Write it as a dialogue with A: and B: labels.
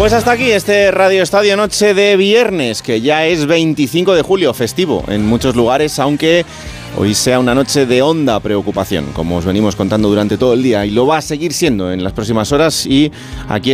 A: Pues hasta aquí este Radio Estadio Noche de viernes, que ya es 25 de julio, festivo en muchos lugares, aunque hoy sea una noche de honda preocupación, como os venimos contando durante todo el día, y lo va a seguir siendo en las próximas horas. Y aquí